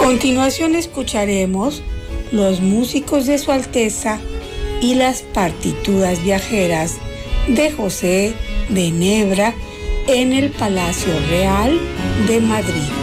continuación escucharemos Los músicos de Su Alteza y las partituras viajeras de José de Nebra en el Palacio Real de Madrid.